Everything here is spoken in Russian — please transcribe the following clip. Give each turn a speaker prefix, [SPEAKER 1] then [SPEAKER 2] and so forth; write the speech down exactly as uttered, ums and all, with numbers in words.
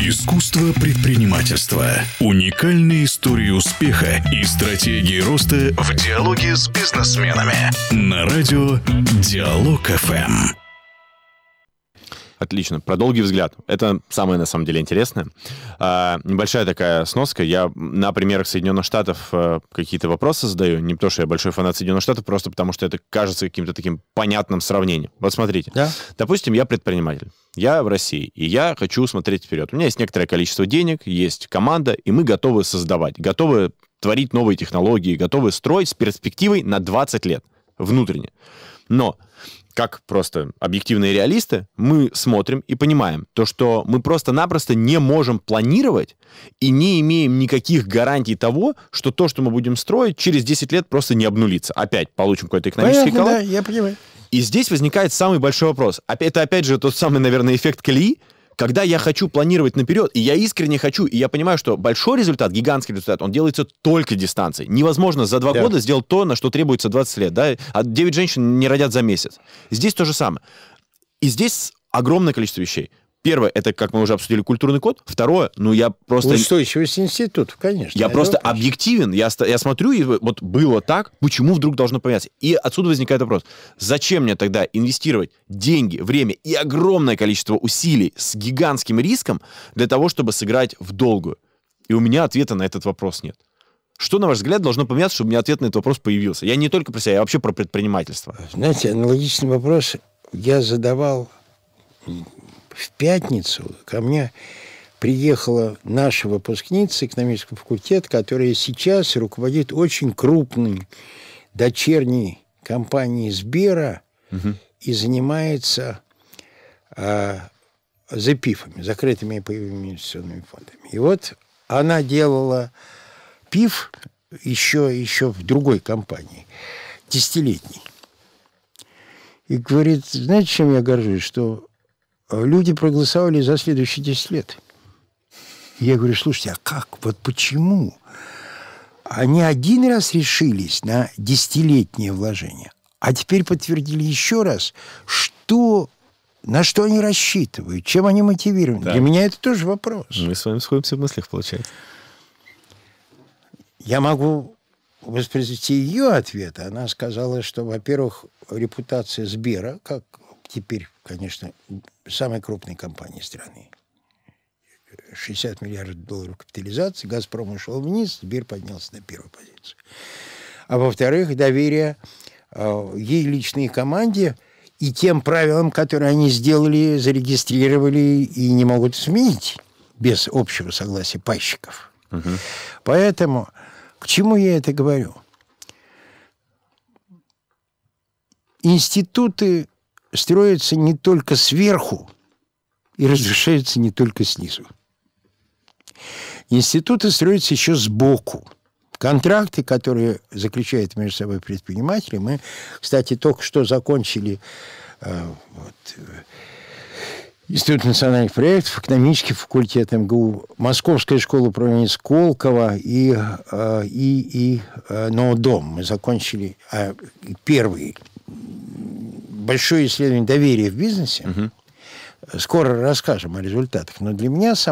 [SPEAKER 1] Искусство предпринимательства. Уникальные истории успеха и стратегии роста в диалоге с бизнесменами. На радио Диалог эф эм.
[SPEAKER 2] Отлично. Про долгий взгляд. Это самое, на самом деле, интересное. А, небольшая такая сноска. Я на примерах Соединенных Штатов а, какие-то вопросы задаю. Не потому, что я большой фанат Соединенных Штатов, просто потому, что это кажется каким-то таким понятным сравнением. Вот смотрите. Да? Допустим, я предприниматель. Я в России, и я хочу смотреть вперед. У меня есть некоторое количество денег, есть команда, и мы готовы создавать, готовы творить новые технологии, готовы строить с перспективой на двадцать лет внутренне. Но как просто объективные реалисты, мы смотрим и понимаем, то, что мы просто-напросто не можем планировать и не имеем никаких гарантий того, что то, что мы будем строить, через десять лет просто не обнулится. Опять получим какой-то экономический
[SPEAKER 3] коллапс.
[SPEAKER 2] коллапс.
[SPEAKER 3] Да, я понимаю.
[SPEAKER 2] И здесь возникает самый большой вопрос. Это, опять же, тот самый, наверное, эффект колеи, когда я хочу планировать наперед, и я искренне хочу, и я понимаю, что большой результат, гигантский результат, он делается только дистанцией. Невозможно за два да. года сделать то, на что требуется двадцать лет. Да? А девять женщин не родят за месяц. Здесь то же самое. И здесь огромное количество вещей. Первое, это, как мы уже обсудили, культурный код. Второе, ну я просто...
[SPEAKER 3] Устойчивость институтов, конечно.
[SPEAKER 2] Я просто вопрос. объективен. Я, я смотрю, и вот было так, почему вдруг должно поменяться? И отсюда возникает вопрос. Зачем мне тогда инвестировать деньги, время и огромное количество усилий с гигантским риском для того, чтобы сыграть в долгую? И у меня ответа на этот вопрос нет. Что, на ваш взгляд, должно поменяться, чтобы у меня ответ на этот вопрос появился? Я не только про себя, я вообще про предпринимательство.
[SPEAKER 3] Знаете, аналогичный вопрос я задавал... В пятницу ко мне приехала наша выпускница экономического факультета, которая сейчас руководит очень крупной дочерней компанией Сбера угу. и занимается э, ЗПИФами, закрытыми паевыми инвестиционными фондами. И вот она делала ПИФ еще, еще в другой компании, десятилетней. И говорит, знаете, чем я горжусь, что люди проголосовали за следующие десять лет. Я говорю, слушайте, а как? Вот почему? Они один раз решились на десятилетнее вложение, а теперь подтвердили еще раз, что, на что они рассчитывают, чем они мотивированы. Да. Для меня это тоже вопрос.
[SPEAKER 2] Мы с вами сходимся в мыслях, получается.
[SPEAKER 3] Я могу воспроизвести ее ответ. Она сказала, что, во-первых, репутация Сбера, как теперь, конечно, самой крупной компании страны. шестьдесят миллиардов долларов капитализации. «Газпром» ушел вниз, Сбер поднялся на первую позицию. А во-вторых, доверие э, ей личной команде и тем правилам, которые они сделали, зарегистрировали и не могут изменить без общего согласия пайщиков. Угу. Поэтому к чему я это говорю? Институты строятся не только сверху и разрушаются не только снизу. Институты строятся еще сбоку. Контракты, которые заключают между собой предприниматели, мы, кстати, только что закончили э, вот, э, Институт национальных проектов, экономический факультет эм гэ у, Московская школа управления Сколково и, э, и, и э, НОДОМ. Мы закончили э, первый большое исследование доверия в бизнесе. Угу. Скоро расскажем о результатах. Но для меня сам